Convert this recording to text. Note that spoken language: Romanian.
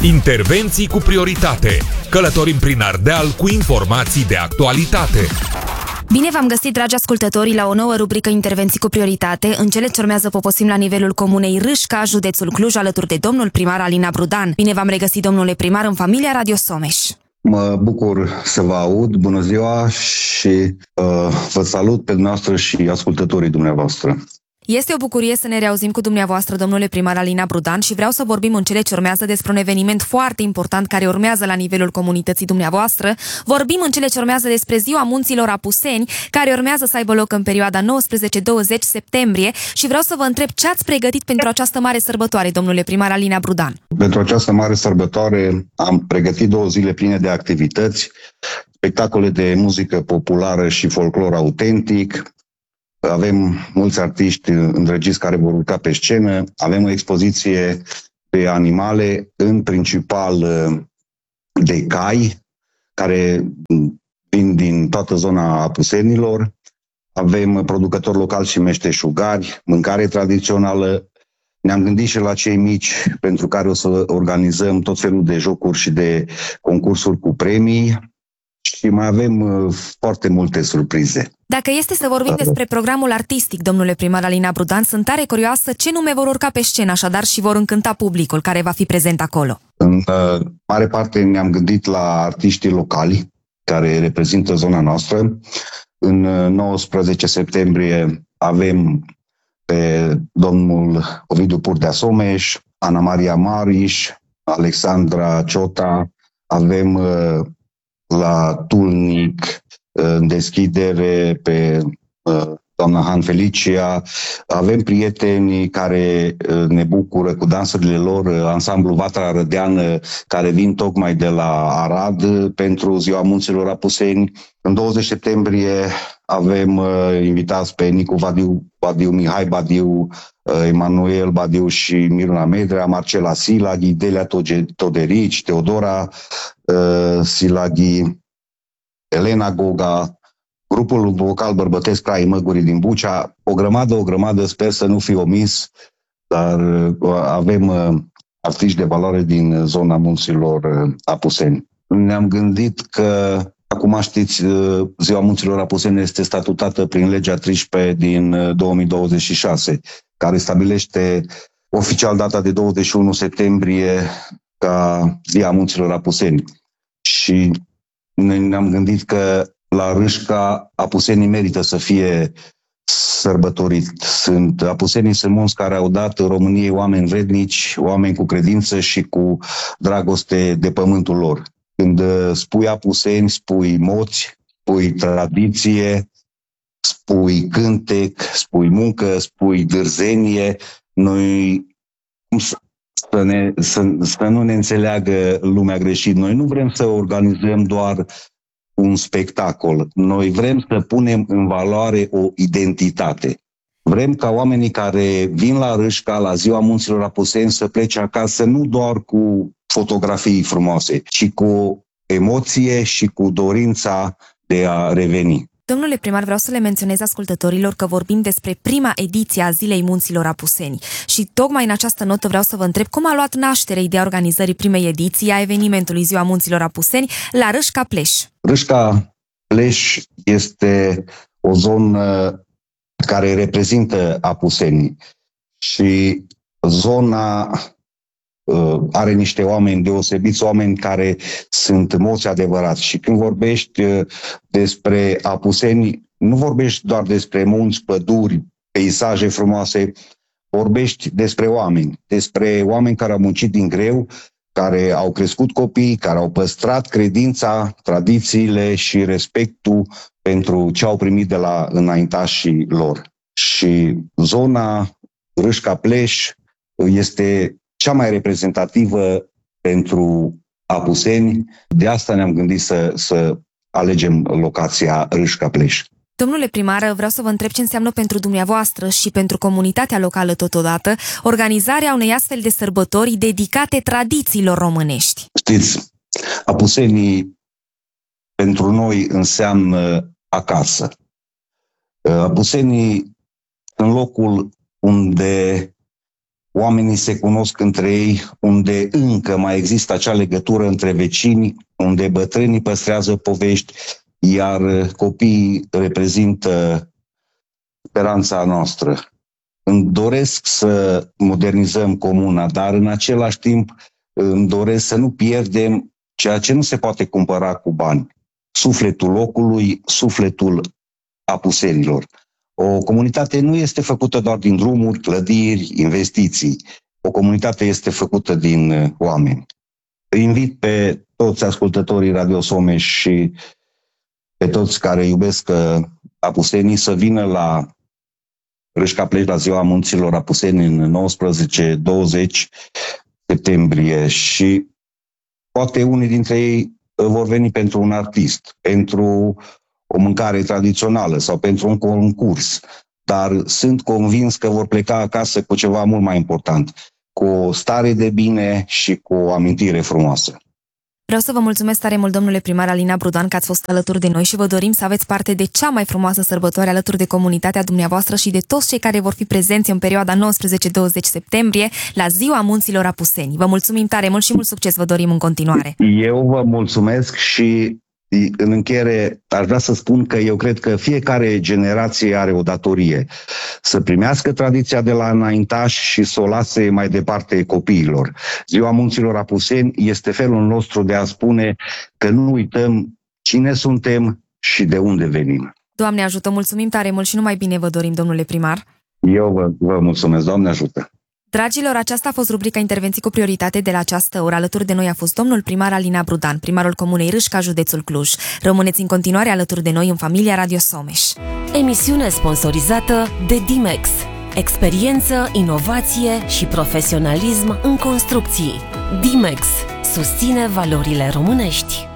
Intervenții cu prioritate. Călătorim prin Ardeal cu informații de actualitate. Bine v-am găsit, dragi ascultători, la o nouă rubrică Intervenții cu prioritate. În cele ce urmează poposim la nivelul comunei Râșca, județul Cluj, alături de domnul primar Alina Brudan. Bine v-am regăsit, domnule primar, în familia Radio Someș. Mă bucur să vă aud, bună ziua și vă salut pe dumneavoastră și ascultătorii dumneavoastră. Este o bucurie să ne reauzim cu dumneavoastră, domnule primar Alina Brudan, și vreau să vorbim în cele ce urmează despre un eveniment foarte important care urmează la nivelul comunității dumneavoastră. Vorbim în cele ce urmează despre Ziua Munților Apuseni, care urmează să aibă loc în perioada 19-20 septembrie și vreau să vă întreb ce ați pregătit pentru această mare sărbătoare, domnule primar Alina Brudan. Pentru această mare sărbătoare am pregătit 2 zile pline de activități, spectacole de muzică populară și folclor autentic. Avem mulți artiști îndrăgiți care vor urca pe scenă, avem o expoziție de animale, în principal de cai, care vin din toată zona Apusenilor. Avem producători locali și meșteșugari, mâncare tradițională. Ne-am gândit și la cei mici, pentru care o să organizăm tot felul de jocuri și de concursuri cu premii. Și mai avem foarte multe surprize. Dacă este să vorbim despre programul artistic, domnule primar Alina Brudan, sunt tare curioasă ce nume vor urca pe scenă, așadar, și vor încânta publicul care va fi prezent acolo. În mare parte ne-am gândit la artiștii locali care reprezintă zona noastră. În 19 septembrie avem pe domnul Ovidiu Purdea Someș, Ana Maria Mariș, Alexandra Ciota, avem la Tulnic în deschidere pe doamna Han Felicia. Avem prieteni care ne bucură cu dansurile lor, ansamblu Vatra Rădeană, care vin tocmai de la Arad pentru Ziua Munților Apuseni. În 20 septembrie avem invitați pe Nicu Badiu, Mihai Badiu, Emanuel Badiu și Miruna Medrea, Marcela Silaghi, Delia Toderici, Teodora Silaghi, Elena Goga, grupul vocal bărbătesc Crai Măgurii din Bucea, o grămadă, sper să nu fi omis, dar avem artiști de valoare din zona Munților Apuseni. Ne-am gândit că, acum știți, Ziua Munților Apuseni este statutată prin legea 13 din 2026, care stabilește oficial data de 21 septembrie ca Ziua Munților Apuseni. Și ne-am gândit că la Râșca apusenii merită să fie sărbătorit. Apusenii sunt munți care au dat României oameni vrednici, oameni cu credință și cu dragoste de pământul lor. Când spui apuseni, spui moți, spui tradiție, spui cântec, spui muncă, spui dârzenie. Noi să nu ne înțeleagă lumea greșit. Noi nu vrem să organizăm doar un spectacol. Noi vrem să punem în valoare o identitate. Vrem ca oamenii care vin la Râșca, la Ziua Munților Apuseni, să plece acasă nu doar cu fotografii frumoase, ci cu emoție și cu dorința de a reveni. Domnule primar, vreau să le menționez ascultătorilor că vorbim despre prima ediție a Zilei Munților Apuseni și tocmai în această notă vreau să vă întreb cum a luat naștere ideea organizării primei ediții a evenimentului Ziua Munților Apuseni la Râșca Pleș. Râșca Pleș este o zonă care reprezintă apusenii și zona are niște oameni deosebiți, oameni care sunt moți adevărați. Și când vorbești despre apuseni, nu vorbești doar despre munți, păduri, peisaje frumoase, vorbești despre oameni care au muncit din greu, care au crescut copii, care au păstrat credința, tradițiile și respectul pentru ce au primit de la înaintașii lor. Și zona Râșca Pleș este cea mai reprezentativă pentru apuseni. De asta ne-am gândit să alegem locația Râșca Pleș. Domnule primar, vreau să vă întreb ce înseamnă pentru dumneavoastră și pentru comunitatea locală totodată organizarea unei astfel de sărbători dedicate tradițiilor românești. Știți, apusenii pentru noi înseamnă acasă. Apusenii sunt locul unde oamenii se cunosc între ei, unde încă mai există acea legătură între vecini, unde bătrânii păstrează povești, iar copiii reprezintă speranța noastră. Îmi doresc să modernizăm comuna, dar în același timp îmi doresc să nu pierdem ceea ce nu se poate cumpăra cu bani. Sufletul locului, sufletul apusenilor. O comunitate nu este făcută doar din drumuri, clădiri, investiții. O comunitate este făcută din oameni. Îi invit pe toți ascultătorii Radio Someș și pe toți care iubesc apusenii să vină la Râșca Plej la Ziua Munților Apuseni în 19-20 septembrie și poate unii dintre ei vor veni pentru un artist, pentru o mâncare tradițională sau pentru un concurs, dar sunt convins că vor pleca acasă cu ceva mult mai important, cu o stare de bine și cu o amintire frumoasă. Vreau să vă mulțumesc tare mult, domnule primar Alina Brudan, că ați fost alături de noi și vă dorim să aveți parte de cea mai frumoasă sărbătoare alături de comunitatea dumneavoastră și de toți cei care vor fi prezenți în perioada 19-20 septembrie la Ziua Munților Apuseni. Vă mulțumim tare mult și mult succes vă dorim în continuare. Eu vă mulțumesc și în încheiere aș vrea să spun că eu cred că fiecare generație are o datorie să primească tradiția de la înaintași și să o lase mai departe copiilor. Ziua Munților Apuseni este felul nostru de a spune că nu uităm cine suntem și de unde venim. Doamne ajută, mulțumim tare mult și numai bine vă dorim, domnule primar. Eu vă mulțumesc, Doamne ajută. Dragilor, aceasta a fost rubrica Intervenții cu prioritate de la această oră. Alături de noi a fost domnul primar Alina Brudan, primarul Comunei Râșca, județul Cluj. Rămâneți în continuare alături de noi în familia Radio Someș. Emisiune sponsorizată de Dimex. Experiență, inovație și profesionalism în construcții. Dimex susține valorile românești.